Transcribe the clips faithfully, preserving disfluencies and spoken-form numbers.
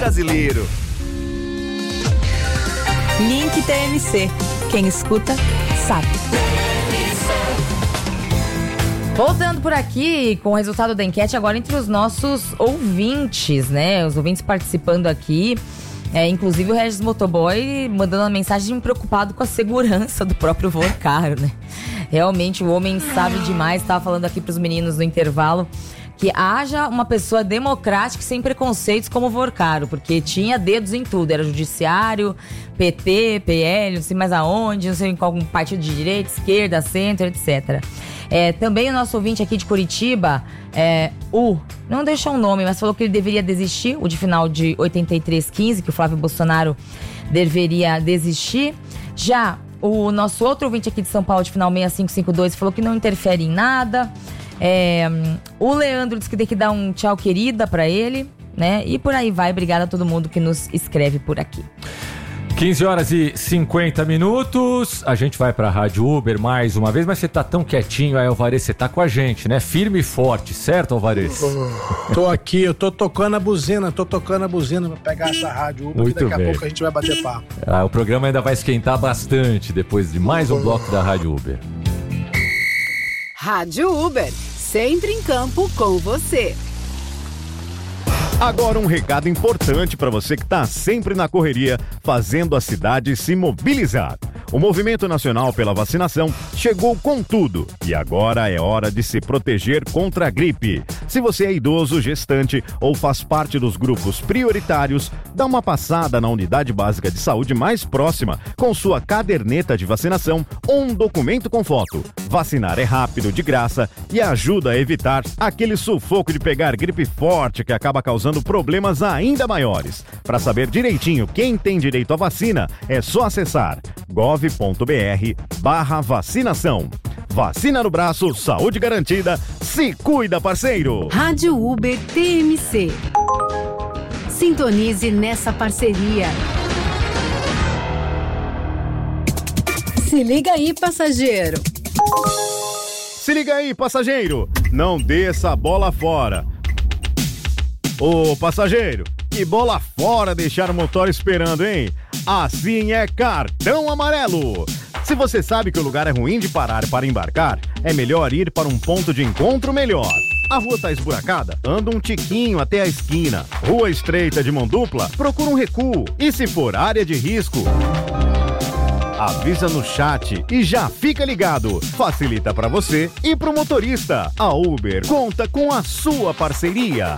brasileiro. Link T M C. Quem escuta, sabe. Voltando por aqui com o resultado da enquete agora entre os nossos ouvintes, né? Os ouvintes participando aqui. É, inclusive o Regis Motoboy mandando uma mensagem preocupado com a segurança do próprio Vorcaro, né? Realmente o homem sabe demais. Estava falando aqui pros meninos no intervalo que haja uma pessoa democrática e sem preconceitos como o Vorcaro, porque tinha dedos em tudo, era judiciário, P T, P L, não sei mais aonde, não sei em qual partido de direita, esquerda, centro, etcétera. É, também o nosso ouvinte aqui de Curitiba, é, o, não deixou um nome, mas falou que ele deveria desistir, o de final de oitenta e três quinze, que o Flávio Bolsonaro deveria desistir. Já o nosso outro ouvinte aqui de São Paulo, de final seis cinco cinco dois, falou que não interfere em nada. É, o Leandro disse que tem que dar um tchau querida pra ele, né? E por aí vai. Obrigada a todo mundo que nos escreve por aqui. quinze horas e cinquenta minutos. A gente vai pra Rádio Uber mais uma vez, mas você tá tão quietinho aí, Alvarez, você tá com a gente, né? Firme e forte, certo, Alvarez? Oh, tô aqui, eu tô tocando a buzina, tô tocando a buzina pra pegar essa Rádio Uber. Muito daqui bem. a pouco a gente vai bater papo. Ah, o programa ainda vai esquentar bastante depois de mais um bloco da Rádio Uber. Rádio Uber, sempre em campo com você. Agora um recado importante para você que está sempre na correria, fazendo a cidade se mobilizar. O Movimento Nacional pela Vacinação chegou com tudo e agora é hora de se proteger contra a gripe. Se você é idoso, gestante ou faz parte dos grupos prioritários, dá uma passada na unidade básica de saúde mais próxima com sua caderneta de vacinação ou um documento com foto. Vacinar é rápido, de graça e ajuda a evitar aquele sufoco de pegar gripe forte que acaba causando problemas ainda maiores. Para saber direitinho quem tem direito à vacina, é só acessar gov ponto br barra vacinação. Vacina no braço, saúde garantida, se cuida, parceiro! Rádio Uber T M C. Sintonize nessa parceria. Se liga aí, passageiro. Se liga aí, passageiro! Não desça a bola fora. Ô, passageiro, que bola fora deixar o motor esperando, hein? Assim é cartão amarelo. Se você sabe que o lugar é ruim de parar para embarcar, é melhor ir para um ponto de encontro melhor. A rua tá esburacada? Anda um tiquinho até a esquina. Rua estreita de mão dupla? Procura um recuo. E se for área de risco, avisa no chat e já fica ligado. Facilita para você e pro motorista. A Uber conta com a sua parceria.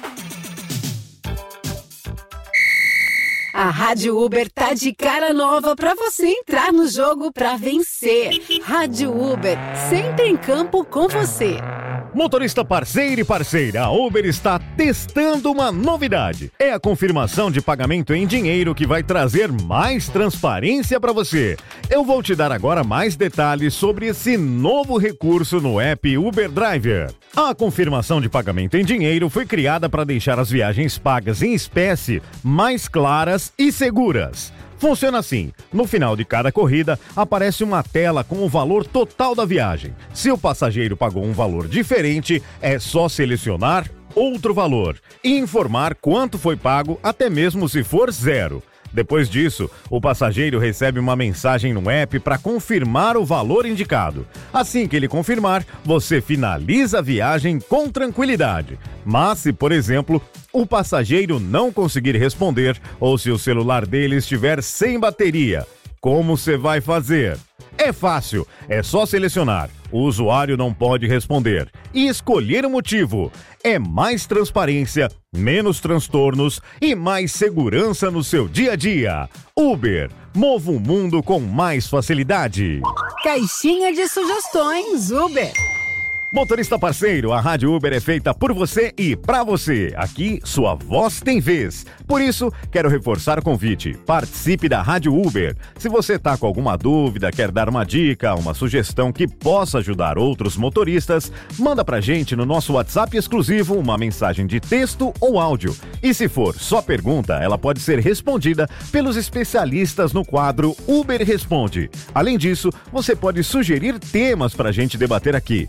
A Rádio Uber tá de cara nova pra você entrar no jogo pra vencer. Rádio Uber, sempre em campo com você. Motorista parceiro e parceira, a Uber está testando uma novidade. É a confirmação de pagamento em dinheiro que vai trazer mais transparência para você. Eu vou te dar agora mais detalhes sobre esse novo recurso no app Uber Driver. A confirmação de pagamento em dinheiro foi criada para deixar as viagens pagas em espécie mais claras e seguras. Funciona assim: no final de cada corrida aparece uma tela com o valor total da viagem. Se o passageiro pagou um valor diferente, é só selecionar outro valor e informar quanto foi pago, até mesmo se for zero. Depois disso, o passageiro recebe uma mensagem no app para confirmar o valor indicado. Assim que ele confirmar, você finaliza a viagem com tranquilidade. Mas se, por exemplo, o passageiro não conseguir responder ou se o celular dele estiver sem bateria, como você vai fazer? É fácil, é só selecionar "o usuário não pode responder" e escolher o motivo. É mais transparência, menos transtornos e mais segurança no seu dia a dia. Uber, mova o mundo com mais facilidade. Caixinha de sugestões Uber. Motorista parceiro, a Rádio Uber é feita por você e pra você. Aqui, sua voz tem vez. Por isso, quero reforçar o convite. Participe da Rádio Uber. Se você tá com alguma dúvida, quer dar uma dica, uma sugestão que possa ajudar outros motoristas, manda pra gente no nosso WhatsApp exclusivo uma mensagem de texto ou áudio. E se for só pergunta, ela pode ser respondida pelos especialistas no quadro Uber Responde. Além disso, você pode sugerir temas pra gente debater aqui. Você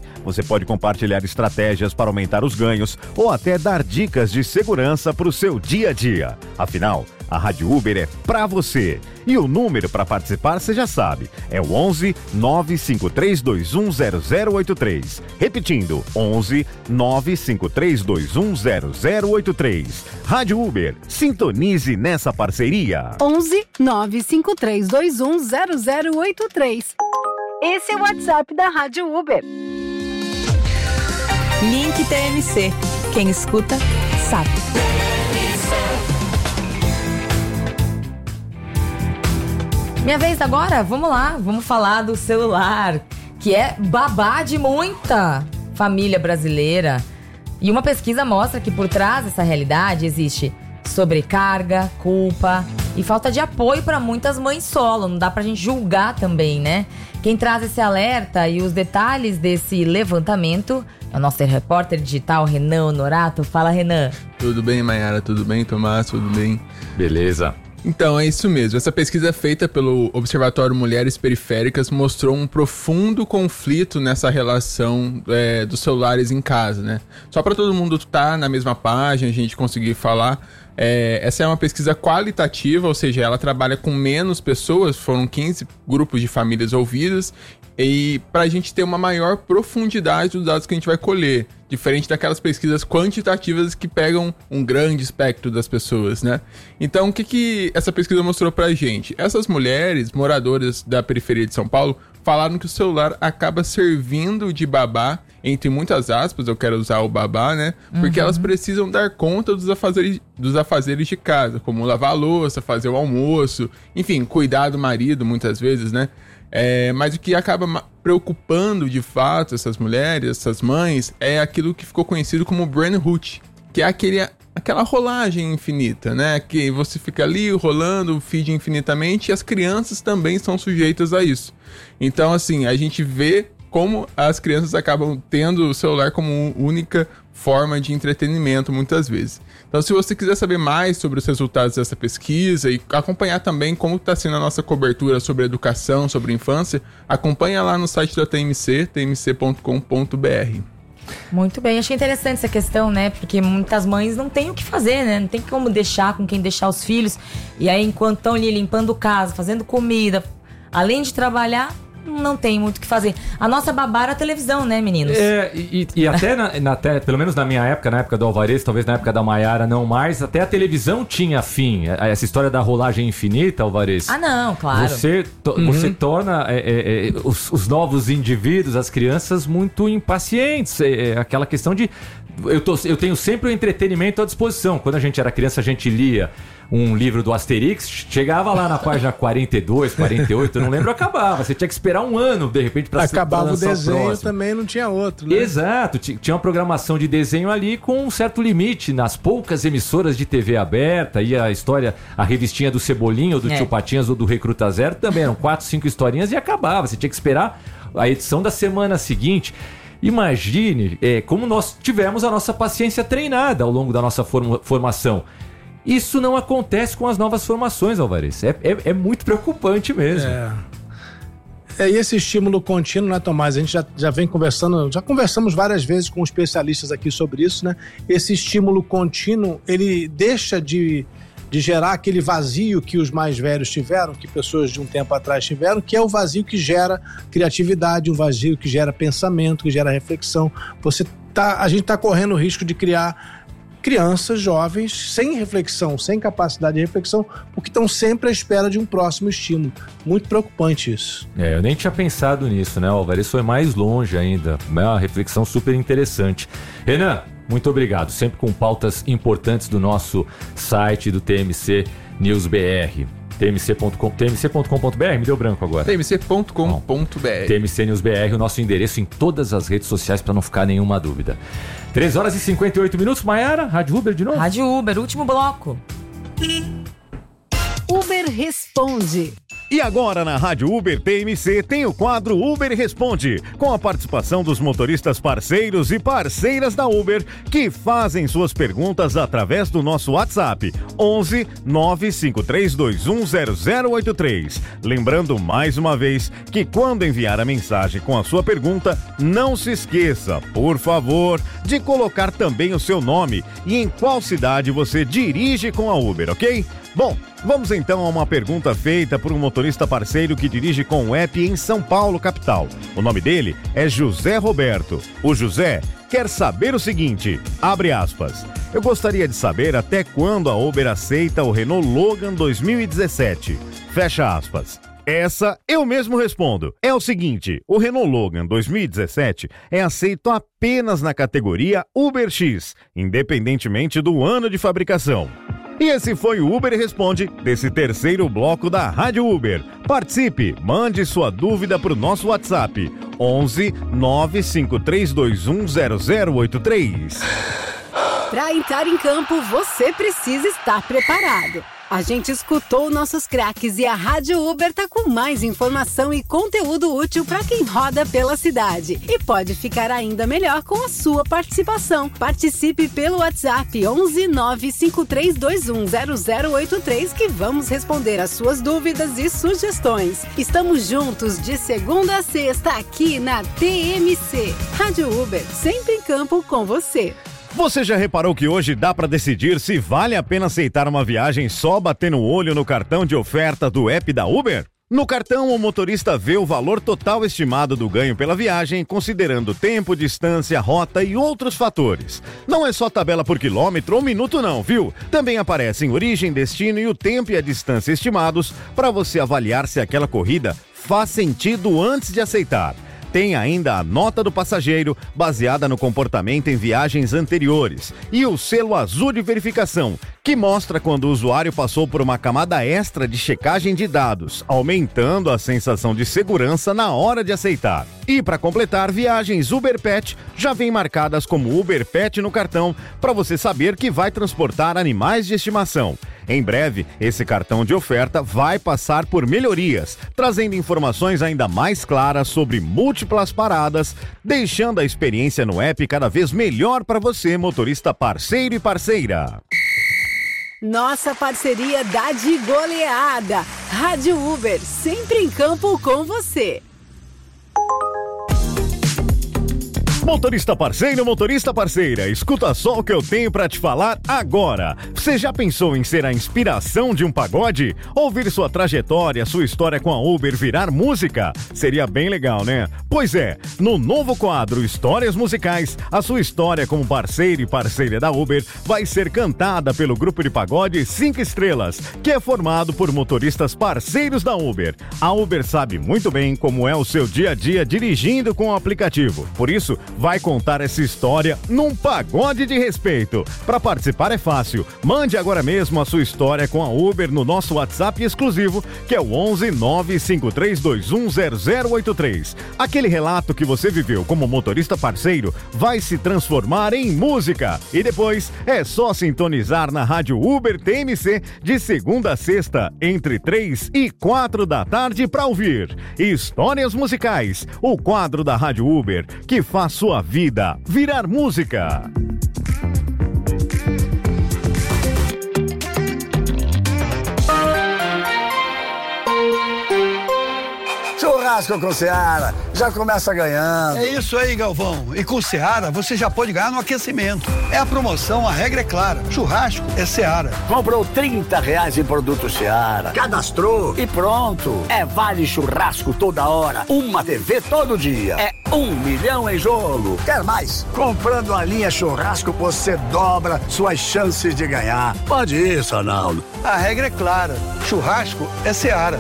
pode compartilhar estratégias para aumentar os ganhos ou até dar dicas de segurança para o seu dia a dia. Afinal, a Rádio Uber é pra você. E o número para participar você já sabe, é o onze nove cinco três dois um zero zero oito três. Repetindo, onze nove cinco três dois um zero zero oito três. Rádio Uber, sintonize nessa parceria. onze nove cinco três dois um zero zero oito três. Esse é o WhatsApp da Rádio Uber. Link T M C. Quem escuta, sabe. Minha vez agora? Vamos lá, vamos falar do celular, que é babá de muita família brasileira. E uma pesquisa mostra que por trás dessa realidade existe sobrecarga, culpa e falta de apoio para muitas mães solo. Não dá pra gente julgar também, né? Quem traz esse alerta e os detalhes desse levantamento é o nosso repórter digital, Renan Honorato. Fala, Renan. Tudo bem, Mayara? Tudo bem, Tomás? Tudo bem? Beleza. Então, é isso mesmo. Essa pesquisa feita pelo Observatório Mulheres Periféricas mostrou um profundo conflito nessa relação é, dos celulares em casa, né? Só para todo mundo estar na mesma página, a gente conseguir falar, é, essa é uma pesquisa qualitativa, ou seja, ela trabalha com menos pessoas, foram quinze grupos de famílias ouvidas, e para a gente ter uma maior profundidade dos dados que a gente vai colher, diferente daquelas pesquisas quantitativas que pegam um grande espectro das pessoas, né? Então, o que, que essa pesquisa mostrou pra gente? Essas mulheres, moradoras da periferia de São Paulo, falaram que o celular acaba servindo de babá, entre muitas aspas, eu quero usar o babá, né? Porque uhum. elas precisam dar conta dos afazeres, dos afazeres de casa, como lavar a louça, fazer o almoço, enfim, cuidar do marido, muitas vezes, né? É, mas o que acaba preocupando de fato essas mulheres, essas mães, é aquilo que ficou conhecido como brain rot, que é aquele, aquela rolagem infinita, né? Que você fica ali rolando o feed infinitamente e as crianças também são sujeitas a isso. Então, assim, a gente vê como as crianças acabam tendo o celular como única forma de entretenimento muitas vezes. Então, se você quiser saber mais sobre os resultados dessa pesquisa e acompanhar também como está sendo a nossa cobertura sobre educação, sobre infância, acompanha lá no site da T M C, t m c ponto com ponto b r. Muito bem, achei interessante essa questão, né? Porque muitas mães não têm o que fazer, né? Não tem como deixar com quem deixar os filhos. E aí, enquanto estão ali limpando casa, fazendo comida, além de trabalhar, não tem muito o que fazer. A nossa babá era a televisão, né, meninos? É, e, e até, na, na, até, pelo menos na minha época, na época do Alvarez, talvez na época da Mayara não mais, até a televisão tinha fim. Essa história da rolagem infinita, Alvarez. Ah, não, claro. Você, to, uhum. você torna é, é, é, os, os novos indivíduos, as crianças, muito impacientes. É, é aquela questão de... Eu, tô, eu tenho sempre o entretenimento à disposição. Quando a gente era criança, a gente lia um livro do Asterix, chegava lá na página quarenta e dois, quarenta e oito, eu não lembro, acabava. Você tinha que esperar um ano, de repente, pra acabava ser, o desenho também, não tinha outro, né? Exato, tinha uma programação de desenho ali com um certo limite, nas poucas emissoras de T V aberta, e a história, a revistinha do Cebolinha, ou do é. Tio Patinhas, ou do Recruta Zero, também eram quatro, cinco historinhas e acabava. Você tinha que esperar a edição da semana seguinte. Imagine é, como nós tivemos a nossa paciência treinada ao longo da nossa forma, formação. Isso não acontece com as novas formações, Alvarez. É, é, é muito preocupante mesmo. É. É, e esse estímulo contínuo, né, Tomás? A gente já, já vem conversando, já conversamos várias vezes com especialistas aqui sobre isso, né? Esse estímulo contínuo, ele deixa de, de gerar aquele vazio que os mais velhos tiveram, que pessoas de um tempo atrás tiveram, que é o vazio que gera criatividade, um vazio que gera pensamento, que gera reflexão. Você tá, a gente está correndo o risco de criar crianças, jovens, sem reflexão, sem capacidade de reflexão, porque estão sempre à espera de um próximo estímulo. Muito preocupante isso. É, eu nem tinha pensado nisso, né, Alvarez? Foi mais longe ainda. É uma reflexão super interessante. Renan, muito obrigado. Sempre com pautas importantes do nosso site do T M C News B R. T M C ponto com ponto b r, me deu branco agora. T M C ponto com ponto b r. T M C News B R, o nosso endereço em todas as redes sociais para não ficar nenhuma dúvida. três horas e cinquenta e oito minutos, Mayara, Rádio Uber de novo? Rádio Uber, último bloco. Uber responde. E agora na Rádio Uber T M C tem o quadro Uber Responde, com a participação dos motoristas parceiros e parceiras da Uber que fazem suas perguntas através do nosso WhatsApp onze nove cinco três dois um zero zero oito três. Lembrando mais uma vez que quando enviar a mensagem com a sua pergunta, não se esqueça, por favor, de colocar também o seu nome e em qual cidade você dirige com a Uber, ok? Bom, vamos então a uma pergunta feita por um motorista parceiro que dirige com o app em São Paulo, capital. O nome dele é José Roberto. O José quer saber o seguinte, abre aspas, eu gostaria de saber até quando a Uber aceita o Renault Logan dois mil e dezessete. Fecha aspas. Essa eu mesmo respondo. É o seguinte, o Renault Logan dois mil e dezessete é aceito apenas na categoria Uber X, independentemente do ano de fabricação. E esse foi o Uber Responde desse terceiro bloco da Rádio Uber. Participe, mande sua dúvida para o nosso WhatsApp onze nove cinco três dois um zero zero oito três. Para entrar em campo, você precisa estar preparado. A gente escutou nossos craques e a Rádio Uber tá com mais informação e conteúdo útil para quem roda pela cidade. E pode ficar ainda melhor com a sua participação. Participe pelo WhatsApp onze nove cinco três dois um zero zero oito três que vamos responder as suas dúvidas e sugestões. Estamos juntos de segunda a sexta aqui na T M C. Rádio Uber, sempre em campo com você. Você já reparou que hoje dá para decidir se vale a pena aceitar uma viagem só batendo o olho no cartão de oferta do app da Uber? No cartão, o motorista vê o valor total estimado do ganho pela viagem, considerando tempo, distância, rota e outros fatores. Não é só tabela por quilômetro ou minuto não, viu? Também aparecem origem, destino e o tempo e a distância estimados para você avaliar se aquela corrida faz sentido antes de aceitar. Tem ainda a nota do passageiro, baseada no comportamento em viagens anteriores, e o selo azul de verificação, que mostra quando o usuário passou por uma camada extra de checagem de dados, aumentando a sensação de segurança na hora de aceitar. E para completar, viagens Uber Pet já vêm marcadas como Uber Pet no cartão, para você saber que vai transportar animais de estimação. Em breve, esse cartão de oferta vai passar por melhorias, trazendo informações ainda mais claras sobre múltiplas paradas, deixando a experiência no app cada vez melhor para você, motorista parceiro e parceira. Nossa parceria dá de goleada. Rádio Uber, sempre em campo com você. Motorista parceiro, motorista parceira, escuta só o que eu tenho pra te falar agora. Você já pensou em ser a inspiração de um pagode? Ouvir sua trajetória, sua história com a Uber virar música? Seria bem legal, né? Pois é, no novo quadro Histórias Musicais, a sua história como parceiro e parceira da Uber vai ser cantada pelo grupo de pagode Cinco Estrelas, que é formado por motoristas parceiros da Uber. A Uber sabe muito bem como é o seu dia a dia dirigindo com o aplicativo. Por isso, vai contar essa história num pagode de respeito. Para participar é fácil. Mande agora mesmo a sua história com a Uber no nosso WhatsApp exclusivo, que é o onze nove cinco três dois um zero zero oito três. Aquele relato que você viveu como motorista parceiro vai se transformar em música. E depois é só sintonizar na Rádio Uber T M C de segunda a sexta, entre três e quatro da tarde para ouvir Histórias Musicais, o quadro da Rádio Uber que faz sua vida virar música. Churrasco com Seara, já começa ganhando. É isso aí, Galvão. E com Seara, você já pode ganhar no aquecimento. É a promoção, a regra é clara. Churrasco é Seara. Comprou trinta reais em produto Seara, cadastrou e pronto. É vale churrasco toda hora, uma T V todo dia. É um milhão em jogo. Quer mais? Comprando a linha churrasco, você dobra suas chances de ganhar. Pode isso, Arnaldo. A regra é clara. Churrasco é Seara.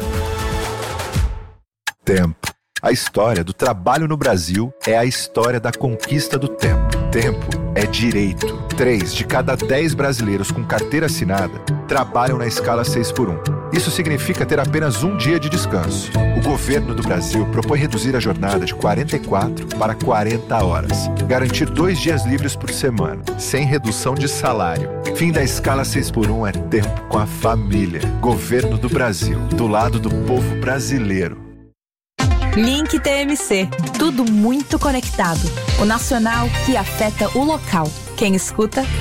Tempo. A história do trabalho no Brasil é a história da conquista do tempo. Tempo é direito. Três de cada dez brasileiros com carteira assinada trabalham na escala seis por um. Isso significa ter apenas um dia de descanso. O governo do Brasil propõe reduzir a jornada de quarenta e quatro para quarenta horas. Garantir dois dias livres por semana, sem redução de salário. Fim da escala seis por um é tempo com a família. Governo do Brasil, do lado do povo brasileiro. Link T M C. Tudo muito conectado. O nacional que afeta o local. Quem escuta,